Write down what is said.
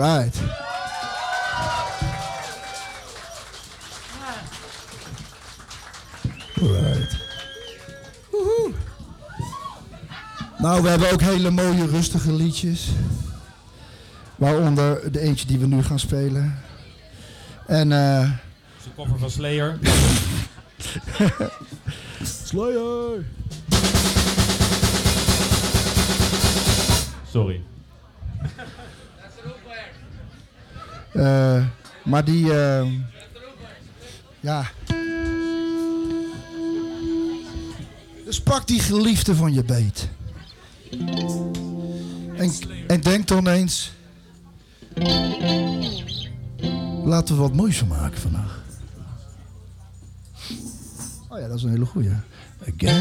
Alright. Alright. Woehoe. Nou, we hebben ook hele mooie rustige liedjes. Waaronder de eentje die we nu gaan spelen. En Dat is een koffer van Slayer. Slayer! Sorry. Maar die... ja... Dus pak die geliefde van je beet. En denk dan eens... Laten we wat moois van maken vandaag. Oh ja, dat is een hele goeie. Again.